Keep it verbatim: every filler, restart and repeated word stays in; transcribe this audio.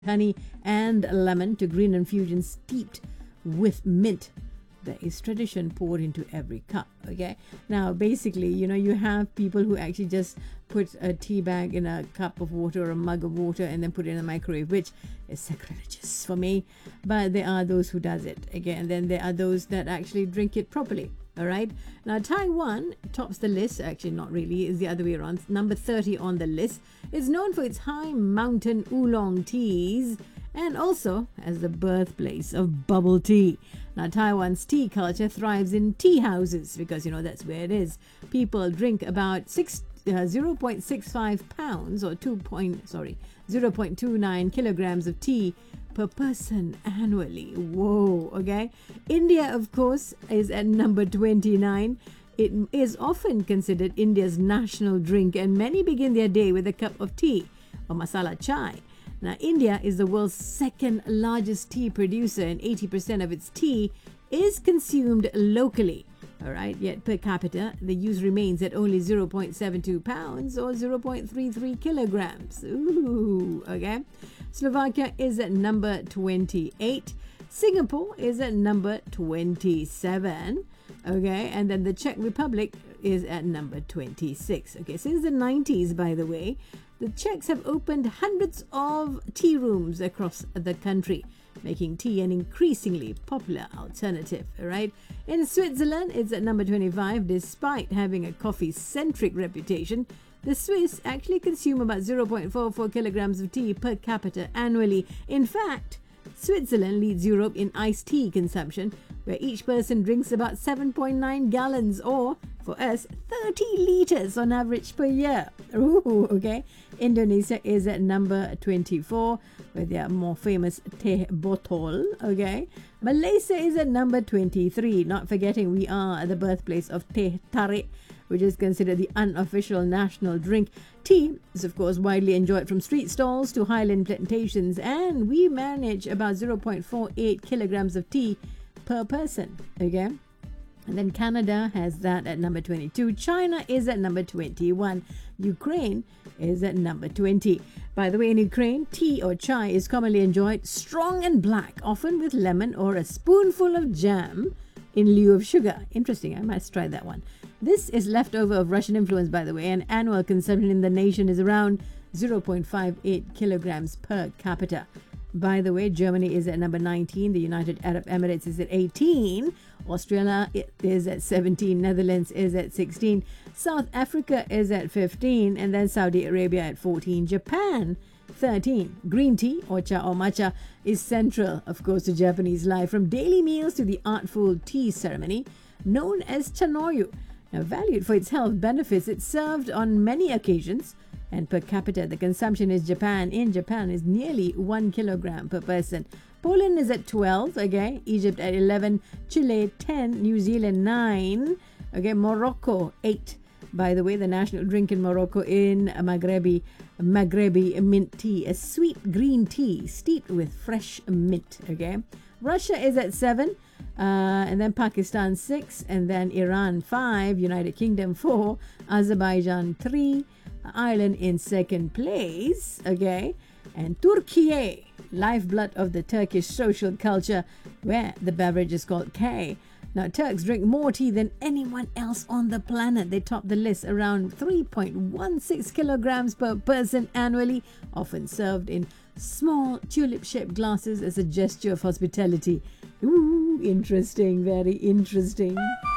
honey and lemon to green infusion steeped with mint. There is tradition poured into every cup. Okay, now basically, you know, you have people who actually just put a tea bag in a cup of water or a mug of water and then put it in the microwave, which is sacrilegious for me. But there are those who does it. Again, then there are those that actually drink it properly. All right. Now, Taiwan tops the list. Actually, not really. It's the other way around. Number thirty on the list. It's known for its high mountain oolong teas and also as the birthplace of bubble tea. Now, Taiwan's tea culture thrives in tea houses because, you know, that's where it is. People drink about six, uh, zero point six five pounds or two point, sorry, zero point two nine kilograms of tea per person annually. Whoa, okay. India, of course, is at number twenty-nine. It is often considered India's national drink, and many begin their day with a cup of tea or masala chai. Now, India is the world's second largest tea producer, and eighty percent of its tea is consumed locally. All right, yet per capita, the use remains at only zero point seven two pounds or zero point three three kilograms. Ooh, okay. Slovakia is at number twenty-eight. Singapore is at number twenty-seven. Okay, and then the Czech Republic is at number twenty-six. Okay, since the nineties, by the way, the Czechs have opened hundreds of tea rooms across the country, making tea an increasingly popular alternative, right? In Switzerland, it's at number twenty-five. Despite having a coffee-centric reputation, the Swiss actually consume about zero point four four kilograms of tea per capita annually. In fact, Switzerland leads Europe in iced tea consumption, where each person drinks about seven point nine gallons or, for us, thirty liters on average per year. Ooh, okay. Indonesia is at number twenty-four, with their more famous teh botol, okay. Malaysia is at number twenty-three, not forgetting we are the birthplace of teh tarik, which is considered the unofficial national drink. Tea is, of course, widely enjoyed from street stalls to highland plantations, and we manage about zero point four eight kilograms of tea per person, okay? And then Canada has that at number twenty-two. China is at number twenty-one. Ukraine is at number twenty. By the way, in Ukraine, tea or chai is commonly enjoyed strong and black, often with lemon or a spoonful of jam in lieu of sugar. Interesting, I must try that one. This is leftover of Russian influence, by the way, and annual consumption in the nation is around zero point five eight kilograms per capita. By the way, Germany is at number nineteen, the United Arab Emirates is at eighteen, Australia is at seventeen, Netherlands is at sixteen, South Africa is at fifteen, and then Saudi Arabia at fourteen, Japan thirteen. Green tea, or cha or matcha, is central, of course, to Japanese life, from daily meals to the artful tea ceremony known as chanoyu. Now, valued for its health benefits, it's served on many occasions, and per capita, the consumption is Japan. In Japan is nearly one kilogram per person. Poland is at twelve, okay. Egypt at eleven, Chile ten, New Zealand nine, okay. Morocco eight. By the way, the national drink in Morocco in Maghrebi, Maghrebi mint tea, a sweet green tea steeped with fresh mint, okay. Russia is at seven, uh, and then Pakistan six, and then Iran five, United Kingdom four, Azerbaijan three, Ireland in second place, okay, and Turkey, lifeblood of the Turkish social culture, where the beverage is called K. Now, Turks drink more tea than anyone else on the planet. They top the list around three point one six kilograms per person annually, often served in small tulip-shaped glasses as a gesture of hospitality. Ooh, interesting, very interesting.